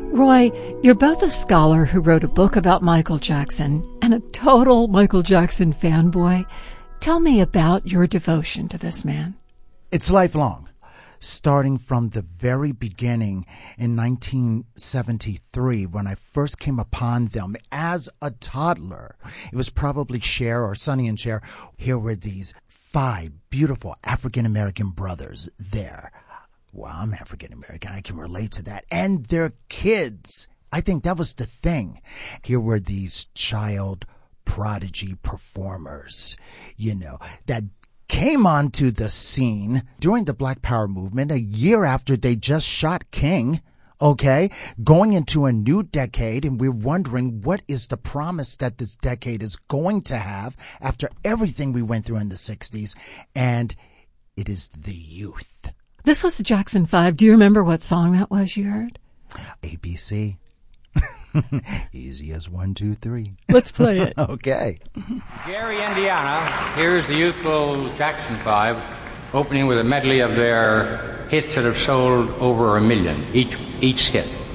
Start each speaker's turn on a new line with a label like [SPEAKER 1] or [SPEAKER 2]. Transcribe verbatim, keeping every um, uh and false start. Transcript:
[SPEAKER 1] Roy, you're both a scholar who wrote a book about Michael Jackson and a total Michael Jackson fanboy. Tell me about your devotion to this man.
[SPEAKER 2] It's lifelong. Starting from the very beginning in nineteen seventy-three, when I first came upon them as a toddler. It was probably Cher or Sonny and Cher. Here were these five beautiful African-American brothers there. Well, I'm African-American. I can relate to that. And their kids. I think that was the thing. Here were these child prodigy performers, you know, that came onto the scene during the Black Power movement a year after they just shot King, okay, going into a new decade, and we're wondering what is the promise that this decade is going to have after everything we went through in the sixties, and it is the youth.
[SPEAKER 1] This was the Jackson Five. Do you remember what song that was you heard?
[SPEAKER 2] A B C. Easy as one, two, three.
[SPEAKER 1] Let's play it.
[SPEAKER 2] Okay.
[SPEAKER 3] Gary, Indiana, here's the youthful Jackson Five, opening with a medley of their hits that have sold over a million, each each hit.